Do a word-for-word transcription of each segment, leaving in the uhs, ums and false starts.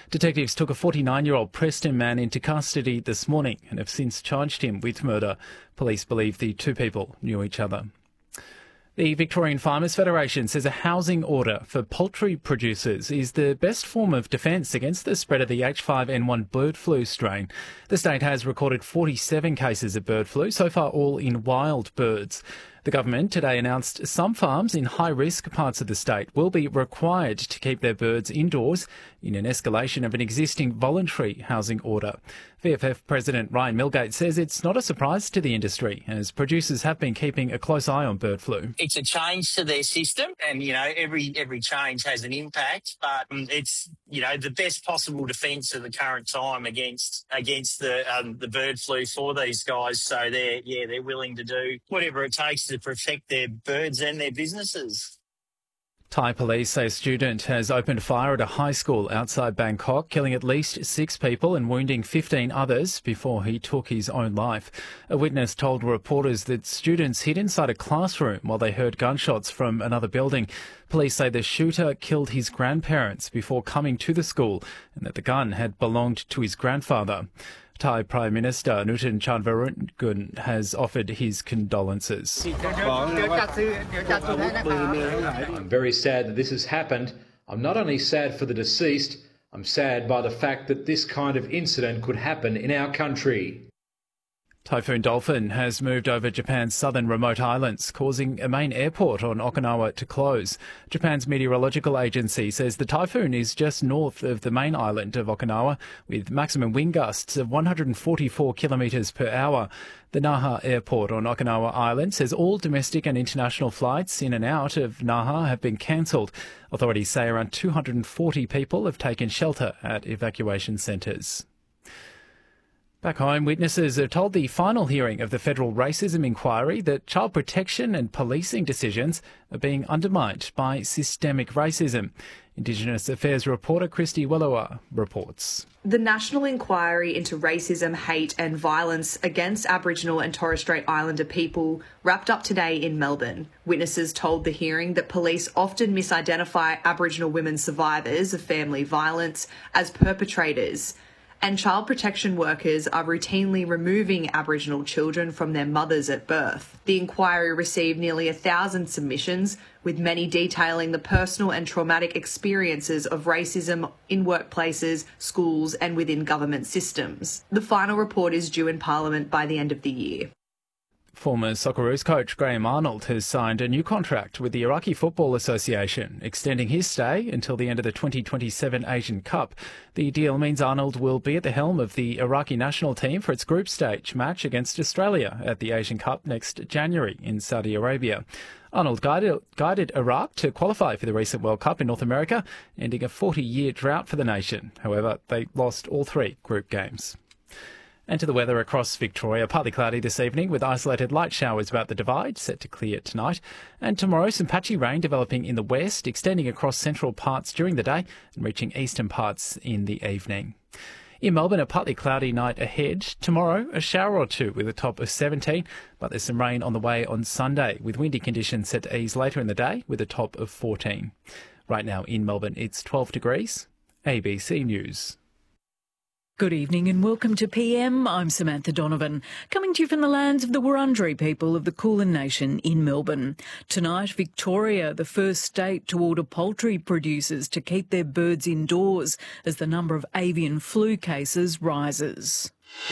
Detectives took a forty-nine-year-old Preston man into custody this morning and have since charged him with murder. Police believe the two people knew each other. The Victorian Farmers Federation says a housing order for poultry producers is the best form of defence against the spread of the H five N one bird flu strain. The state has recorded forty-seven cases of bird flu, so far all in wild birds. The government today announced some farms in high-risk parts of the state will be required to keep their birds indoors in an escalation of an existing voluntary housing order. V F F President Ryan Milgate says it's not a surprise to the industry, as producers have been keeping a close eye on bird flu. It's a change to their system, and, you know, every every change has an impact, but um, it's, you know, the best possible defence at the current time against against the um, the bird flu for these guys. So they're, yeah, they're willing to do whatever it takes to protect their birds and their businesses. Thai police say a student has opened fire at a high school outside Bangkok, killing at least six people and wounding fifteen others before he took his own life. A witness told reporters that students hid inside a classroom while they heard gunshots from another building. Police say the shooter killed his grandparents before coming to the school and that the gun had belonged to his grandfather. Thai Prime Minister Anutin Charnvirakul has offered his condolences. I'm very sad that this has happened. I'm not only sad for the deceased, I'm sad by the fact that this kind of incident could happen in our country. Typhoon Dolphin has moved over Japan's southern remote islands, causing a main airport on Okinawa to close. Japan's meteorological agency says the typhoon is just north of the main island of Okinawa, with maximum wind gusts of one hundred forty-four kilometres per hour. The Naha airport on Okinawa Island says all domestic and international flights in and out of Naha have been cancelled. Authorities say around two hundred forty people have taken shelter at evacuation centres. Back home, witnesses have told the final hearing of the federal racism inquiry that child protection and policing decisions are being undermined by systemic racism. Indigenous Affairs reporter Christy Wellowa reports. The National Inquiry into Racism, Hate and Violence against Aboriginal and Torres Strait Islander people wrapped up today in Melbourne. Witnesses told the hearing that police often misidentify Aboriginal women survivors of family violence as perpetrators, and child protection workers are routinely removing Aboriginal children from their mothers at birth. The inquiry received nearly a thousand submissions, with many detailing the personal and traumatic experiences of racism in workplaces, schools and within government systems. The final report is due in Parliament by the end of the year. Former Socceroos coach Graham Arnold has signed a new contract with the Iraqi Football Association, extending his stay until the end of the twenty twenty-seven Asian Cup. The deal means Arnold will be at the helm of the Iraqi national team for its group stage match against Australia at the Asian Cup next January in Saudi Arabia. Arnold guided, guided Iraq to qualify for the recent World Cup in North America, ending a forty-year drought for the nation. However, they lost all three group games. And to the weather across Victoria, partly cloudy this evening with isolated light showers about the divide, set to clear tonight. And tomorrow, some patchy rain developing in the west, extending across central parts during the day and reaching eastern parts in the evening. In Melbourne, a partly cloudy night ahead. Tomorrow, a shower or two with a top of seventeen, but there's some rain on the way on Sunday, with windy conditions set to ease later in the day with a top of fourteen. Right now in Melbourne, it's twelve degrees. A B C News. Good evening and welcome to P M. I'm Samantha Donovan, coming to you from the lands of the Wurundjeri people of the Kulin Nation in Melbourne. Tonight, Victoria, the first state to order poultry producers to keep their birds indoors as the number of avian flu cases rises.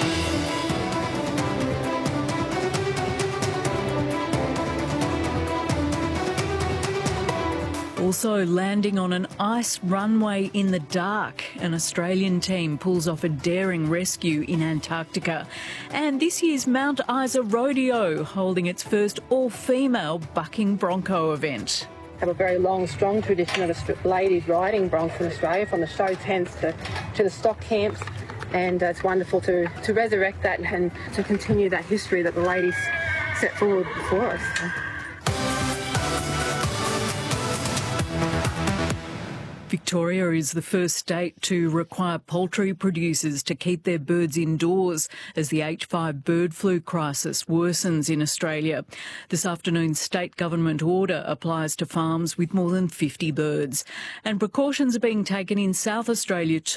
Also landing on an ice runway in the dark. An Australian team pulls off a daring rescue in Antarctica. And this year's Mount Isa Rodeo holding its first all-female bucking bronco event. Have a very long, strong tradition of ladies riding broncs in Australia, from the show tents to, to the stock camps. And uh, it's wonderful to, to resurrect that and to continue that history that the ladies set forward before us. Victoria is the first state to require poultry producers to keep their birds indoors as the H five bird flu crisis worsens in Australia. This afternoon's state government order applies to farms with more than fifty birds. And precautions are being taken in South Australia too.